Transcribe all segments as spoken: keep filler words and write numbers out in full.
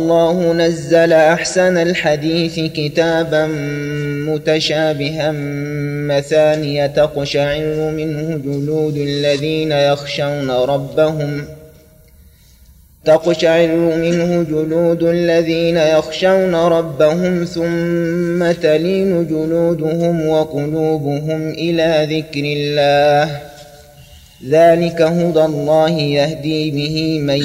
الله نزل أحسن الحديث كتابا متشابها مثانية تقشعر منه جلود الذين يخشون ربهم تقشعر منه جلود الذين يخشون ربهم ثم تلين جلودهم وقلوبهم إلى ذكر الله ذلك هدى الله يهدي به من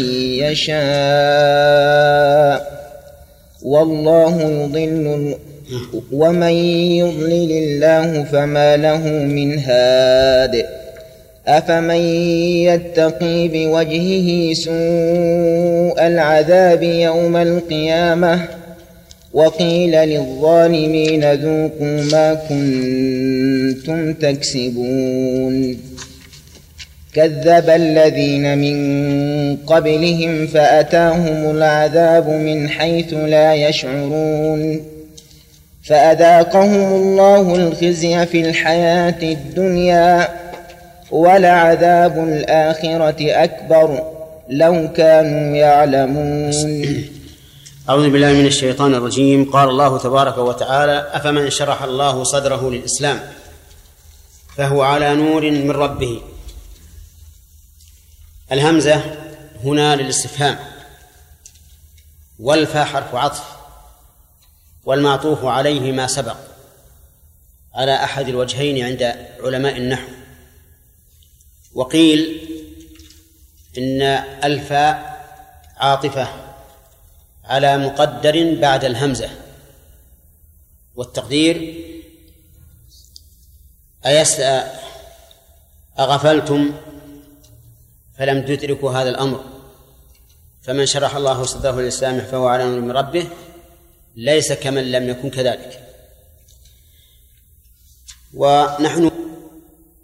يشاء والله يضل ومن يضلل الله فما له من هاد أفمن يتقي بوجهه سوء العذاب يوم القيامة وقيل للظالمين ذوقوا ما كنتم تكسبون كذب الذين من قبلهم فأتاهم العذاب من حيث لا يشعرون فأذاقهم الله الخزي في الحياة الدنيا ولعذاب الآخرة أكبر لو كانوا يعلمون. أعوذ بالله من الشيطان الرجيم. قال الله تبارك وتعالى: أفمن شرح الله صدره للإسلام فهو على نور من ربه. الهمزة هنا للاستفهام، والفاء حرف عطف، والمعطوف عليه ما سبق على أحد الوجهين عند علماء النحو. وقيل إن الفاء عاطفة على مقدر بعد الهمزة، والتقدير أيس أغفلتم فلم تدركوا هذا الأمر، فمن شرح الله صدره للإسلام فهو على نور من ربه ليس كمن لم يكن كذلك. ونحن